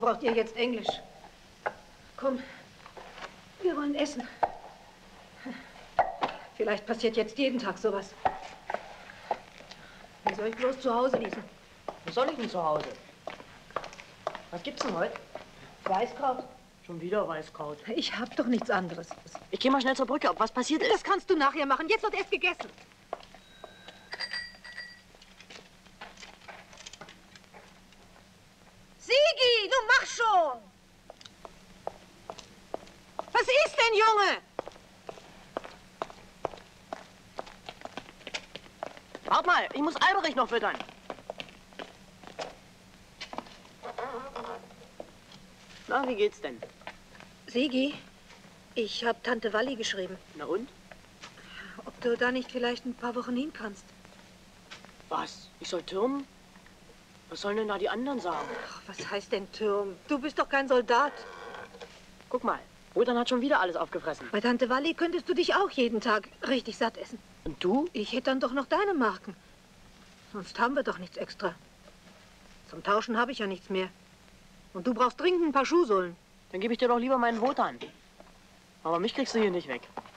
Braucht ihr jetzt Englisch? Komm, wir wollen essen. Vielleicht passiert jetzt jeden Tag sowas. Wie soll ich bloß zu Hause lesen? Was soll ich denn zu Hause? Was gibt's denn heute? Weißkraut. Schon wieder Weißkraut. Ich hab doch nichts anderes. Ich geh mal schnell zur Brücke, ob was passiert ist. Das kannst du nachher machen. Jetzt wird erst gegessen. Sigi, du mach schon! Was ist denn, Junge? Wart mal, ich muss Alberich noch füttern. Na, wie geht's denn? Sigi, ich hab Tante Walli geschrieben. Na und? Ob du da nicht vielleicht ein paar Wochen hin kannst? Was? Ich soll türmen? Was sollen denn da die anderen sagen? Ach, was heißt denn Turm? Du bist doch kein Soldat. Guck mal, Wotan hat schon wieder alles aufgefressen. Bei Tante Walli könntest du dich auch jeden Tag richtig satt essen. Und du? Ich hätte dann doch noch deine Marken. Sonst haben wir doch nichts extra. Zum Tauschen habe ich ja nichts mehr. Und du brauchst dringend ein paar Schuhsohlen. Dann gebe ich dir doch lieber meinen Wotan. Aber mich kriegst du hier nicht weg.